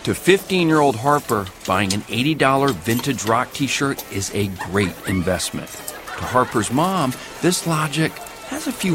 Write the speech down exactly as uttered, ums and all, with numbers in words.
To fifteen-year-old Harper, buying an eighty dollars vintage rock t-shirt is a great investment. To Harper's mom, this logic has a few